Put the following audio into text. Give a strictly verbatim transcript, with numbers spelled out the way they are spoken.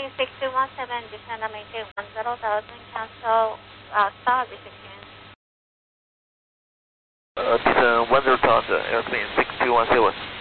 Boeing six two one seven, descend and maintain one zero thousand, cancel, uh, start reception. Uh, descend one zero thousand, airplane six two one seven.